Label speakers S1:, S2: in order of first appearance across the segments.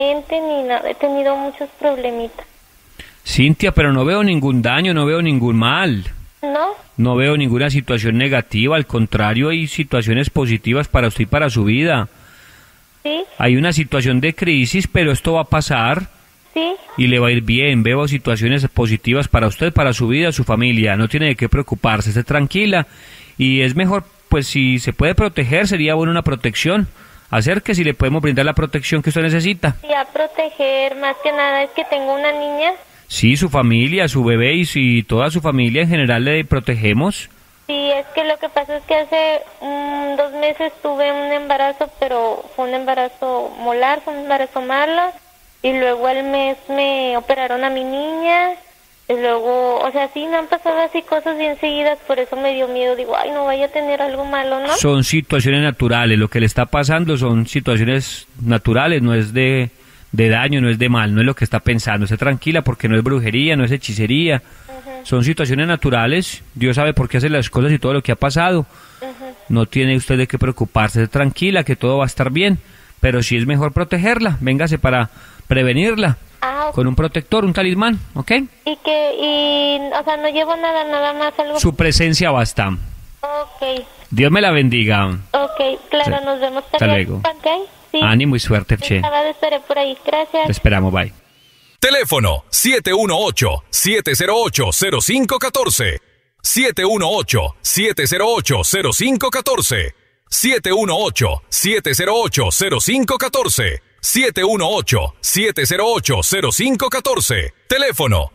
S1: ni nada, he tenido muchos problemitas.
S2: Cintia, pero no veo ningún daño, no veo ningún mal.
S1: ¿No?
S2: No veo ninguna situación negativa, al contrario, hay situaciones positivas para usted y para su vida.
S1: Sí.
S2: Hay una situación de crisis, pero esto va a pasar.
S1: Sí.
S2: Y le va a ir bien. Veo situaciones positivas para usted, para su vida, su familia. No tiene de qué preocuparse, esté tranquila. Y es mejor, pues si se puede proteger, sería bueno una protección. Acérquese y le podemos brindar la protección que usted necesita.
S1: Sí, a proteger, más que nada es que tengo una niña.
S2: Sí, su familia, su bebé y toda su familia en general le protegemos.
S1: Sí, es que lo que pasa es que hace 2 meses tuve un embarazo, pero fue un embarazo molar, fue un embarazo malo. Y luego al mes me operaron a mi niña. Y luego, o sea, sí, me han pasado así cosas bien seguidas, por eso me dio miedo. Digo, ay, no vaya a tener algo malo, ¿no?
S2: Son situaciones naturales, lo que le está pasando son situaciones naturales, no es de daño, no es de mal, no es lo que está pensando. Esté tranquila porque no es brujería, no es hechicería. Son situaciones naturales, Dios sabe por qué hace las cosas y todo lo que ha pasado. No tiene usted de qué preocuparse, esté tranquila que todo va a estar bien, pero sí es mejor protegerla, véngase para prevenirla.
S1: Okay.
S2: Con un protector, un talismán, ¿ok?
S1: O sea, no llevo nada más, algo.
S2: Su presencia basta.
S1: Ok.
S2: Dios me la bendiga.
S1: Ok, claro,
S2: Sí.
S1: nos vemos.
S2: Hasta luego.
S1: Okay, sí.
S2: Ánimo y suerte, che.
S1: Estaba de espera por ahí, gracias.
S2: Te esperamos, bye.
S3: Teléfono 718-708-0514. 718-708-0514. 718-708-0514. 718-708-0514. Teléfono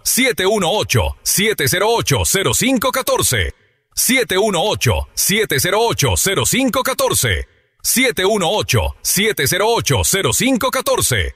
S3: 718-708-0514. 718-708-0514. 718-708-0514.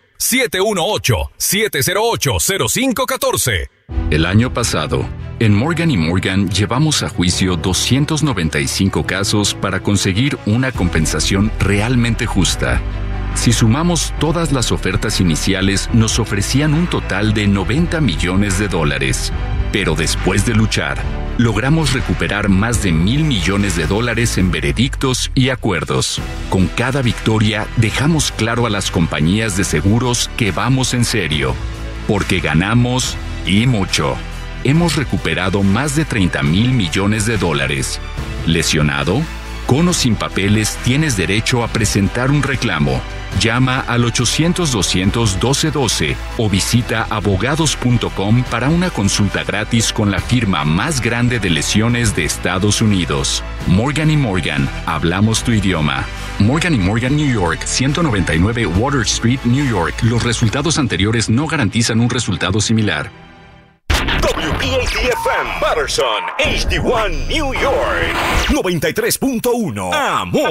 S3: 718-708-0514.
S4: El año pasado, en Morgan & Morgan llevamos a juicio 295 casos para conseguir una compensación realmente justa. Si sumamos todas las ofertas iniciales, nos ofrecían un total de $90 millones. Pero después de luchar, logramos recuperar más de $1,000 millones en veredictos y acuerdos. Con cada victoria, dejamos claro a las compañías de seguros que vamos en serio. Porque ganamos y mucho. Hemos recuperado más de $30,000 millones. ¿Lesionado? Con o sin papeles, tienes derecho a presentar un reclamo. Llama al 800-200-1212 o visita abogados.com para una consulta gratis con la firma más grande de lesiones de Estados Unidos. Morgan & Morgan, hablamos tu idioma. Morgan & Morgan, New York, 199 Water Street, New York. Los resultados anteriores no garantizan un resultado similar.
S3: WPAT-FM, Patterson, HD1, New York. 93.1. Amor.